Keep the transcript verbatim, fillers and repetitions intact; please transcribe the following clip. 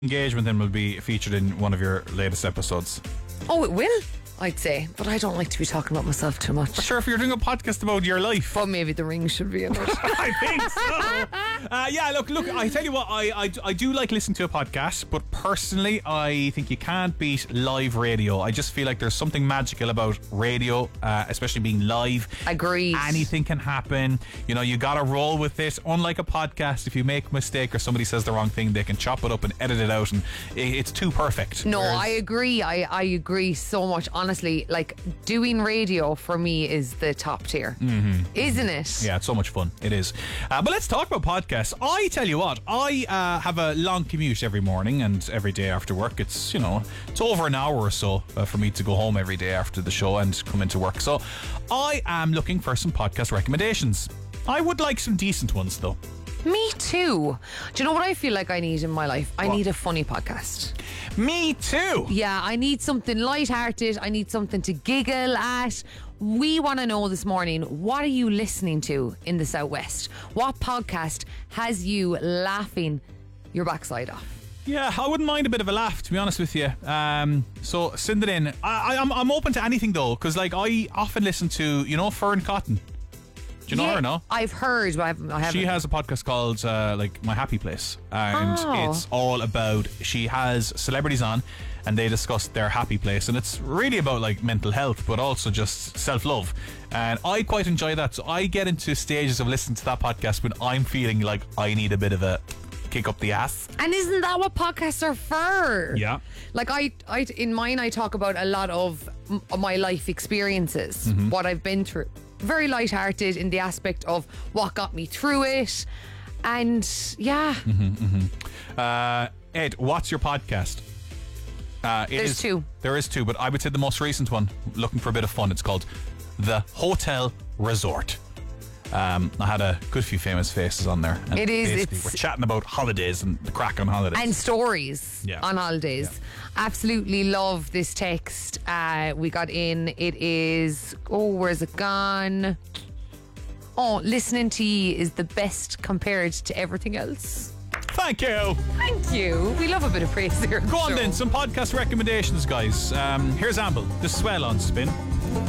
Engagement then will be featured in one of your latest episodes. Oh, it will, I'd say. But I don't like to be talking about myself too much. Sure, if you're doing a podcast about your life. But maybe the ring should be in it. I think so. Uh, yeah, look, look. I tell you what, I, I, I do like listening to a podcast, but personally, I think you can't beat live radio. I just feel like there's something magical about radio, uh, especially being live. Agreed. Anything can happen. You know, you got to roll with it. Unlike a podcast, if you make a mistake or somebody says the wrong thing, they can chop it up and edit it out, and it, it's too perfect. No, Whereas, I agree. I, I agree so much. Honestly, like doing radio for me is the top tier, mm-hmm. isn't it? Yeah, it's so much fun. It is. Uh, but let's talk about podcasts. I tell you what, I uh, have a long commute every morning and every day after work. It's, you know, it's over an hour or so uh, for me to go home every day after the show and come into work. So I am looking for some podcast recommendations. I would like some decent ones, though. Me too. Do you know what I feel like I need in my life? I What? need a funny podcast. Me too. Yeah, I need something lighthearted. I need something to giggle at. We want to know this morning, what are you listening to in the Southwest? What podcast has you laughing your backside off? Yeah, I wouldn't mind a bit of a laugh, to be honest with you. Um, so send it in. I, I, I'm, I'm open to anything, though, because like I often listen to, you know, Fern Cotton. Do you know Yeah, her, no? I've heard, but I haven't. I haven't. She has a podcast called uh, like My Happy Place, and Oh. it's all about, she has celebrities on and they discuss their happy place, and it's really about like mental health but also just self-love, and I quite enjoy that. So I get into stages of listening to that podcast when I'm feeling like I need a bit of a kick up the ass. And isn't that what podcasts are for? Yeah. Like I, I in mine, I talk about a lot of m- my life experiences, Mm-hmm. what I've been through. Very lighthearted in the aspect of what got me through it, and yeah, Uh, Ed, what's your podcast? Uh, it There's is- two. There is two, but I would say the most recent one, looking for a bit of fun, it's called The Hotel Resort. Um, I had a good few famous faces on there. And It is, basically it's- we're chatting about holidays and the crack on holidays. and stories Yeah. on holidays. Absolutely love this text. Uh, we got in. It is. Oh, where's it gone? Oh, listening to you is the best compared to everything else. Thank you. Thank you. We love a bit of praise here. Go on then, some podcast recommendations, guys. Um, here's Amble. This is Swell on Spin.